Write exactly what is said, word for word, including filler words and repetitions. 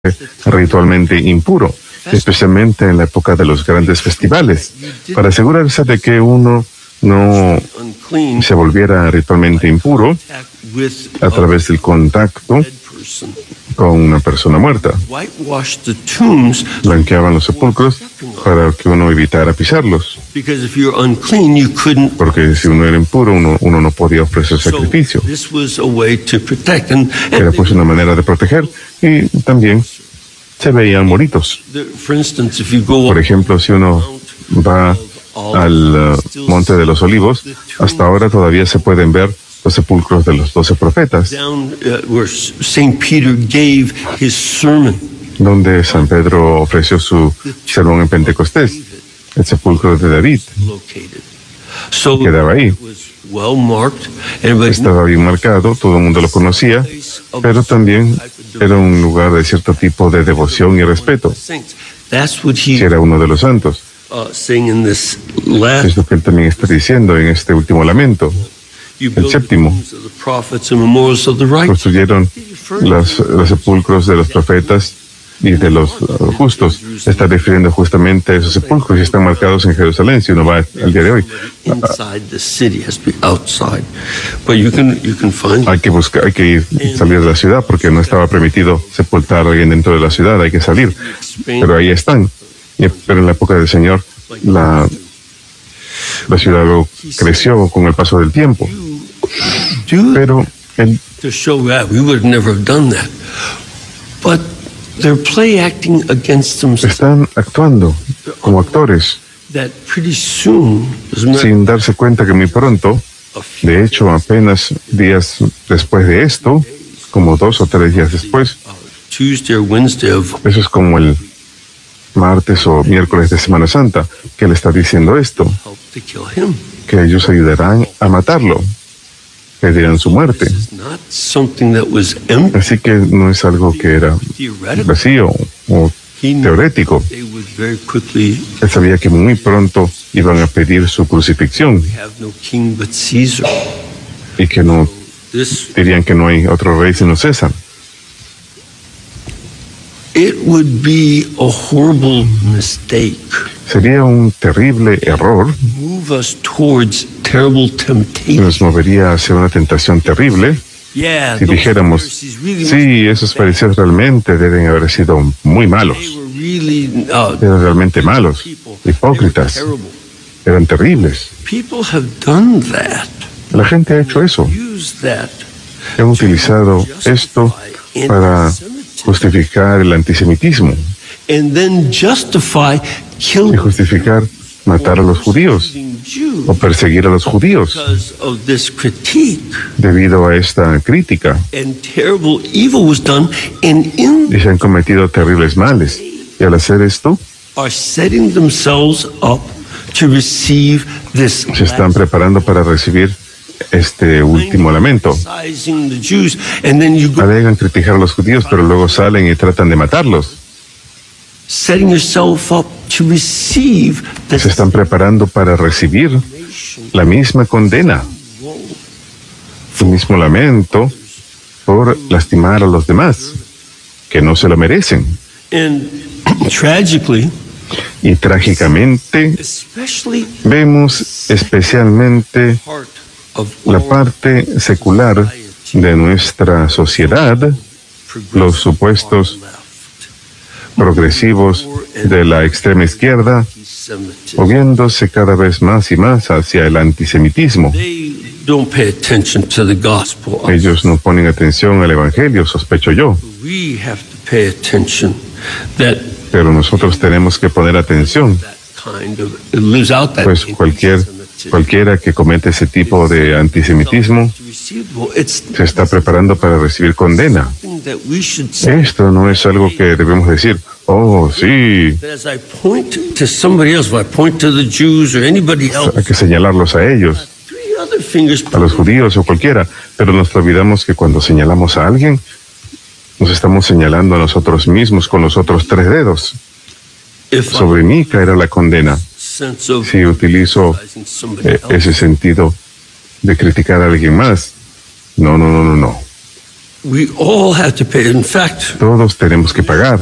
ritualmente impuro, especialmente en la época de los grandes festivales, para asegurarse de que uno no se volviera ritualmente impuro a través del contacto con una persona muerta. Blanqueaban los sepulcros para que uno evitara pisarlos, porque si uno era impuro, uno, uno no podía ofrecer sacrificio. Era pues una manera de proteger, y también se veían moritos. Por ejemplo, si uno va al uh, Monte de los Olivos, hasta ahora todavía se pueden ver los sepulcros de los doce profetas, donde San Pedro ofreció su sermón en Pentecostés, el sepulcro de David. Quedaba ahí. Estaba bien marcado, todo el mundo lo conocía, pero también era un lugar de cierto tipo de devoción y respeto. Si era uno de los santos. Es lo que él también está diciendo en este último lamento. El séptimo, construyeron los, los sepulcros de los profetas y de los uh, justos. Está refiriendo justamente a esos sepulcros y están marcados en Jerusalén, si uno va al día de hoy. Uh, hay que buscar, hay que ir, salir de la ciudad, porque no estaba permitido sepultar a alguien dentro de la ciudad, hay que salir. Pero ahí están. Y, pero en la época del Señor, la, la ciudad luego creció con el paso del tiempo. Pero él, están actuando como actores sin darse cuenta que muy pronto, de hecho apenas días después de esto, como dos o tres días después, eso es como el martes o miércoles de Semana Santa, que él está diciendo esto, que ellos ayudarán a matarlo, pedirán su muerte. Así que no es algo que era vacío o teorético. Él sabía que muy pronto iban a pedir su crucifixión y que no dirían que no hay otro rey sino César. Sería un terrible error. Nos movería hacia una tentación terrible si dijéramos, sí, esos fariseos realmente deben haber sido muy malos. Eran realmente malos, hipócritas. Eran terribles. La gente ha hecho eso. Han utilizado esto para justificar el antisemitismo y justificar matar a los judíos o perseguir a los judíos debido a esta crítica. Y se han cometido terribles males. Y al hacer esto, se están preparando para recibir este último lamento. Alegan criticar a los judíos, pero luego salen y tratan de matarlos. Se están preparando para recibir la misma condena, el mismo lamento por lastimar a los demás, que no se lo merecen. Y trágicamente vemos especialmente la parte secular de nuestra sociedad, los supuestos progresivos de la extrema izquierda, moviéndose cada vez más y más hacia el antisemitismo. Ellos no ponen atención al Evangelio, sospecho yo. Pero nosotros tenemos que poner atención, pues cualquier Cualquiera que comete ese tipo de antisemitismo se está preparando para recibir condena. Esto no es algo que debemos decir, oh, sí. Hay que señalarlos a ellos, a los judíos o cualquiera, pero nos olvidamos que cuando señalamos a alguien, nos estamos señalando a nosotros mismos con los otros tres dedos. Sobre mí caerá la condena. Si utilizo eh, ese sentido de criticar a alguien más, no, no, no, no, no. We all have to pay. In fact, todos tenemos que pagar.